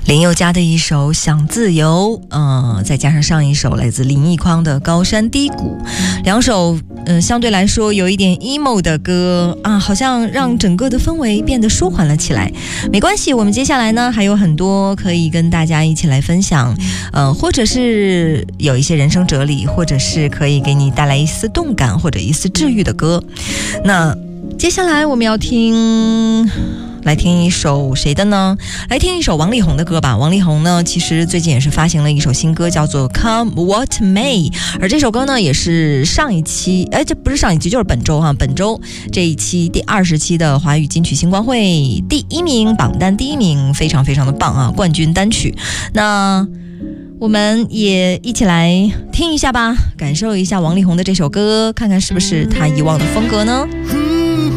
林宥嘉的一首《想自由》，再加上上一首来自林奕匡的《高山低谷》，两首相对来说有一点 emo 的歌啊，好像让整个的氛围变得舒缓了起来。没关系，我们接下来呢还有很多可以跟大家一起来分享，或者是有一些人生哲理，或者是可以给你带来一丝动感或者一丝治愈的歌。那接下来我们要来听一首谁的呢？来听一首王力宏的歌吧。王力宏呢，其实最近也是发行了一首新歌，叫做 Come What May， 而这首歌呢也是上一期，这不是上一期，就是本周本周这一期第20期的华语金曲星光会第1名，榜单第1名，非常非常的棒啊，冠军单曲。那我们也一起来听一下吧，感受一下王力宏的这首歌，看看是不是他以往的风格呢？